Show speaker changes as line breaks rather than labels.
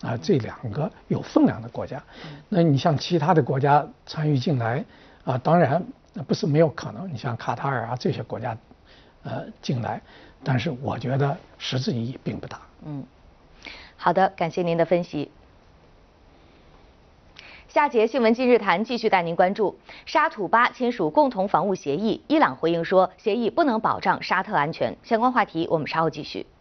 这2个有分量的国家。那你像其他的国家参与进来当然不是没有可能，你像卡塔尔这些国家进来，但是我觉得实质意义并不大。
好的，感谢您的分析。下节新闻今日谈继续带您关注沙土巴签署共同防务协议，伊朗回应说协议不能保障沙特安全。相关话题我们稍后继续。